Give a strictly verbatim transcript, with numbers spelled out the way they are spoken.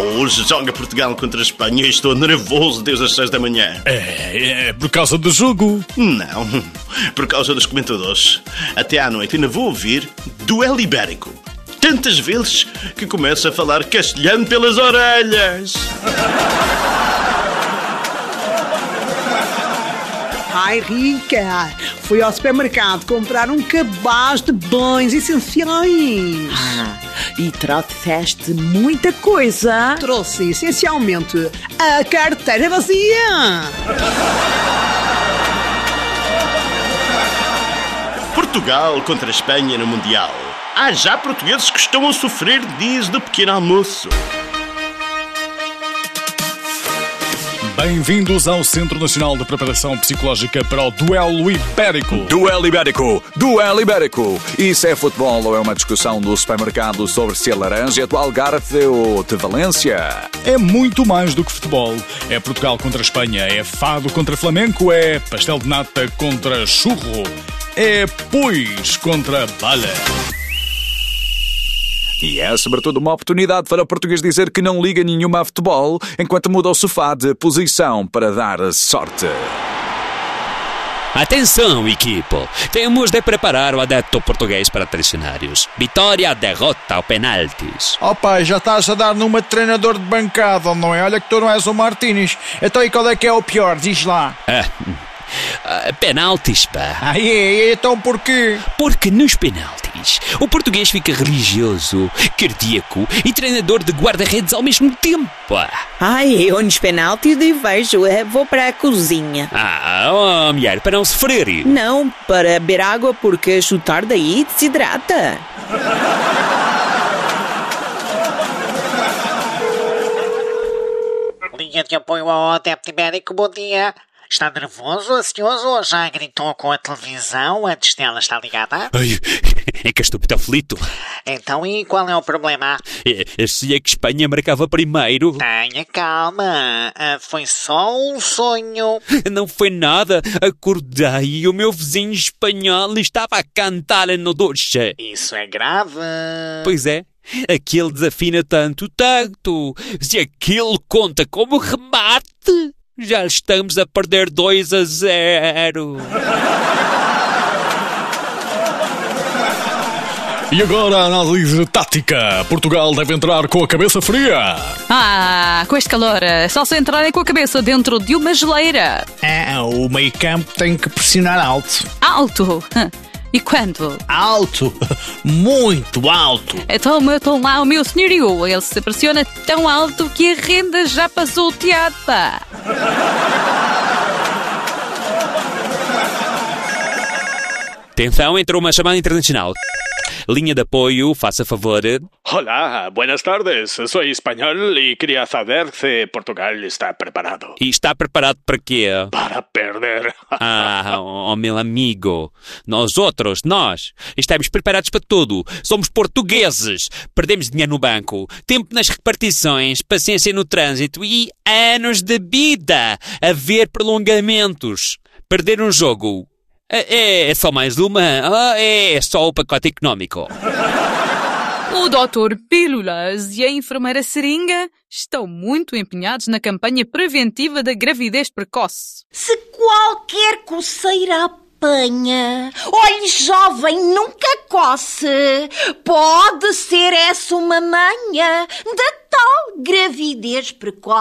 hoje joga Portugal contra a Espanha e estou nervoso desde as seis da manhã. É, é por causa do jogo? Não, por causa dos comentadores. Até à noite ainda vou ouvir Duelo Ibérico. Tantas vezes que começo a falar castelhano pelas orelhas. Ai, Rica, fui ao supermercado comprar um cabaz de bens essenciais. Ah, e trouxeste muita coisa. Trouxe essencialmente a carteira vazia. Portugal contra a Espanha no Mundial. Há já portugueses que estão a sofrer dias do pequeno almoço. Bem-vindos ao Centro Nacional de Preparação Psicológica para o Duelo Ibérico. Duelo Ibérico, Duelo Ibérico. Isso é futebol ou é uma discussão do supermercado sobre se a laranja é do Algarve ou de Valência? É muito mais do que futebol. É Portugal contra a Espanha, é fado contra flamenco, é pastel de nata contra churro, é pois contra bala. E é sobretudo uma oportunidade para o português dizer que não liga nenhuma a futebol enquanto muda o sofá de posição para dar sorte. Atenção, equipo! Temos de preparar o adepto português para três cenários. Vitória, derrota ou penaltis. Oh pai, já estás a dar numa de treinador de bancada, não é? Olha que tu não és o Martínez. Então e qual é que é o pior? Diz lá. Ah, ah, penaltis, pá. Ah, é? Então porquê? Porque nos penaltis o português fica religioso, cardíaco e treinador de guarda-redes ao mesmo tempo. Ai, eu nos penaltis e vejo, vou para a cozinha. Ah, oh, mulher, para não se ferir. Não, para beber água porque chutar daí desidrata. Linha de apoio ao adepto ibérico, bom dia. Está nervoso, ansioso ou já gritou com a televisão antes dela estar ligada? Ai, é que estou muito aflito. Então, e qual é o problema? É, se é que Espanha marcava primeiro. Tenha calma, foi só um sonho. Não foi nada, acordei e o meu vizinho espanhol estava a cantar no duche. Isso é grave. Pois é. Aquele desafina tanto, tanto. Se aquele conta como remate, já estamos a perder dois a zero. E agora a análise tática. Portugal deve entrar com a cabeça fria. Ah, com este calor, só se entrarem com a cabeça dentro de uma geleira. Ah, o meio campo tem que pressionar alto. Alto? E quando? Alto! Muito alto! Então metam lá o meu senhorio. Ele se pressiona tão alto que a renda já passou o teatro. Atenção, entrou uma chamada internacional. Linha de apoio, faça favor. Hola, buenas tardes. Soy español y quería saber si Portugal está preparado. E está preparado para quê? Para perder. Ah, oh meu amigo. Nós outros, nós, estamos preparados para tudo. Somos portugueses. Perdemos dinheiro no banco, tempo nas repartições, paciência no trânsito e anos de vida a ver prolongamentos. Perder um jogo É, é só mais uma? É só o pacote económico? O doutor Pílulas e a enfermeira Seringa estão muito empenhados na campanha preventiva da gravidez precoce. Se qualquer coceira apanha, olhe jovem, nunca coce. Pode ser essa uma manha da tal gravidez precoce.